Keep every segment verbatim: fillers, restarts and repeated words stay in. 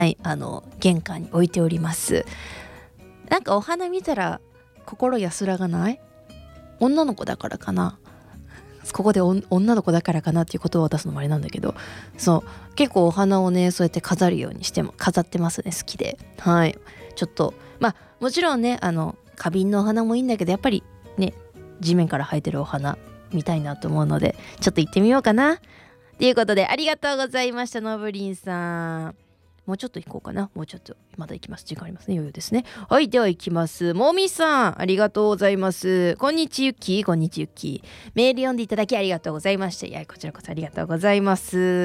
はい、あの玄関に置いております。なんかお花見たら心安らがない？女の子だからかな、ここで女の子だからかなっていう言葉を出すのもあれなんだけど、そう結構お花をねそうやって飾るようにしても飾ってますね。好きで、はい、ちょっとまあもちろんねあの花瓶のお花もいいんだけど、やっぱりね地面から生えてるお花見たいなと思うので、ちょっと行ってみようかなということで、ありがとうございました。のぶりんさん、もうちょっと行こうかな。もうちょっとまだ行きます。時間ありますね。余裕ですね。はい、では行きます。もみさん、ありがとうございます。こんにちゆき、こんにちゆき。メール読んでいただきありがとうございました。いや、こちらこそありがとうございます。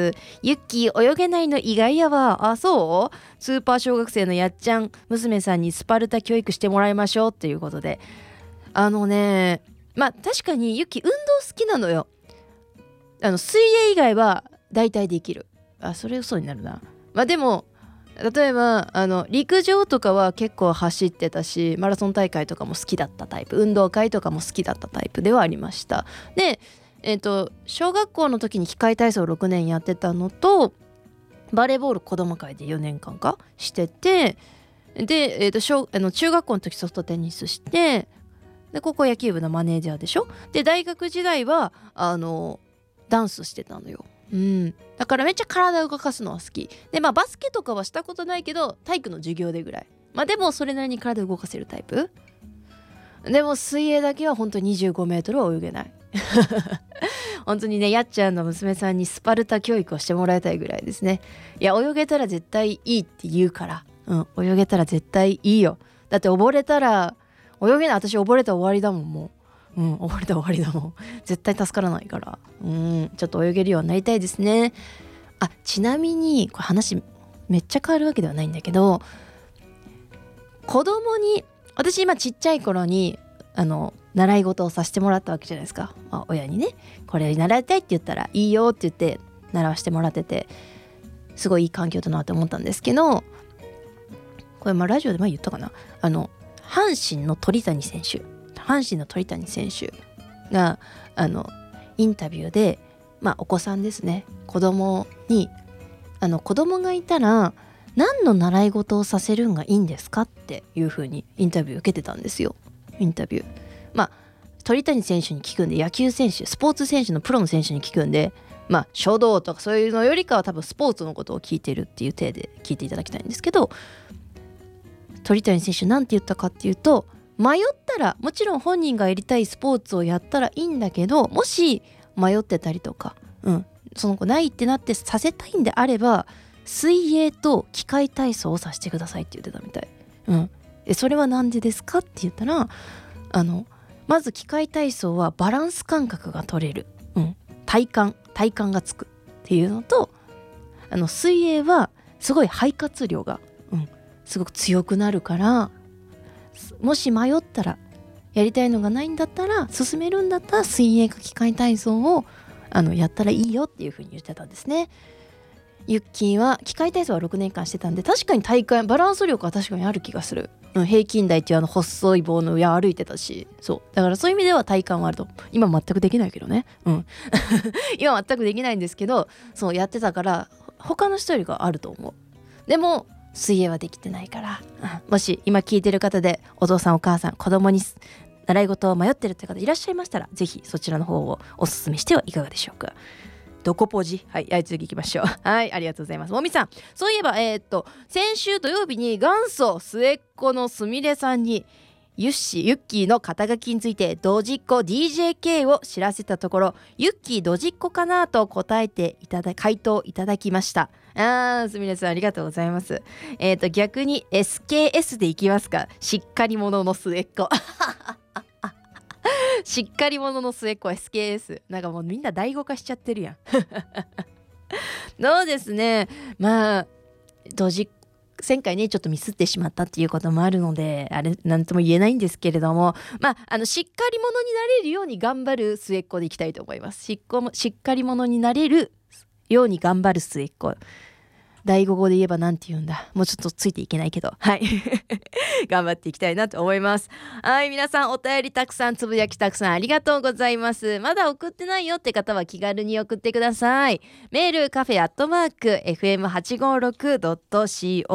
ゆっきー、泳げないの意外やわ。あ、そうスーパー小学生のやっちゃん娘さんにスパルタ教育してもらいましょうということで、あのね、まあ確かにゆっき運動好きなのよ。あの水泳以外は大体できる。あ、それ嘘になるな。まあでも例えばあの陸上とかは結構走ってたし、マラソン大会とかも好きだったタイプ、運動会とかも好きだったタイプではありました。で、えーと、小学校の時に器械体操をろくねんやってたのと、バレーボール子供会でよねんかんかしてて、で、えーと、小あの中学校の時ソフトテニスして、で高校野球部のマネージャーでしょ。で大学時代はあのダンスしてたのよ。うん、だからめっちゃ体を動かすのは好きで、まあバスケとかはしたことないけど体育の授業でぐらい、まあでもそれなりに体を動かせるタイプ。でも水泳だけは本当ににじゅうごメートルは泳げない本当にね、やっちゃんの娘さんにスパルタ教育をしてもらいたいぐらいですね。いや泳げたら絶対いいって言うから、うん、泳げたら絶対いいよ。だって溺れたら泳げない。私溺れたら終わりだもん。もううん、溺れたら終わりだもん。絶対助からないから、うん、ちょっと泳げるようになりたいですね。あ、ちなみにこれ話めっちゃ変わるわけではないんだけど、子供に、私今ちっちゃい頃にあの習い事をさせてもらったわけじゃないですか、まあ、親にねこれ習いたいって言ったらいいよって言って習わせてもらってて、すごいいい環境だなって思ったんですけど、これまあラジオで前言ったかな、あの阪神の鳥谷選手阪神の鳥谷選手があのインタビューで、まあお子さんですね、子供にあの子供がいたら何の習い事をさせるんがいいんですかっていう風にインタビュー受けてたんですよ。インタビュー、まあ鳥谷選手に聞くんで、野球選手スポーツ選手のプロの選手に聞くんで、まあ書道とかそういうのよりかは多分スポーツのことを聞いてるっていう体で聞いていただきたいんですけど、鳥谷選手なんて言ったかっていうと、迷ったらもちろん本人がやりたいスポーツをやったらいいんだけど、もし迷ってたりとか、うん、その子ないってなってさせたいんであれば水泳と器械体操をさせてくださいって言ってたみたい。うん、でそれはなんでですかって言ったら、あのまず器械体操はバランス感覚が取れる、うん、体幹体幹がつくっていうのと、あの水泳はすごい肺活量が、うん、すごく強くなるから、もし迷ったらやりたいのがないんだったら、進めるんだったら水泳か器械体操をあのやったらいいよっていう風に言ってたんですね。ユッキーは器械体操はろくねんかんしてたんで、確かに体幹バランス力は確かにある気がする、うん、平均台っていうあの細い棒の上歩いてたし、そうだからそういう意味では体幹はあると。今全くできないけどね、うん今全くできないんですけど、そうやってたから他の人よりかあると思う。でも水泳はできてないから、うん、もし今聞いてる方でお父さんお母さん子供に習い事を迷ってるって方いらっしゃいましたら、ぜひそちらの方をおすすめしてはいかがでしょうか。どこポジ、はい、はい、次行きましょうはい、ありがとうございます。もみさん、そういえばえー、っと先週土曜日に元祖末っ子のすみれさんにユッシーユッキーの肩書きについてドジっ子 ディージェーケー を知らせたところ、ユッキードジっ子かなと答えていただ回答いただきました。あーすみれさんありがとうございます。えーと逆に エスケーエス でいきますか。しっかり者の末っ子しっかり者の末っ子 エスケーエス、 なんかもうみんな大語化しちゃってるやんどうですね、まあドジ前回ねちょっとミスってしまったっていうこともあるのであれなんとも言えないんですけれども、まああのしっかり者になれるように頑張る末っ子でいきたいと思います。しっこもしっかり者になれるように頑張る末っ子第五語で言えばなんて言うんだ、もうちょっとついていけないけど、はい頑張っていきたいなと思います。はい、皆さんお便りたくさん、つぶやきたくさんありがとうございます。まだ送ってないよって方は気軽に送ってください。メールカフェアットマーク エフエムはちごろくドットシーオー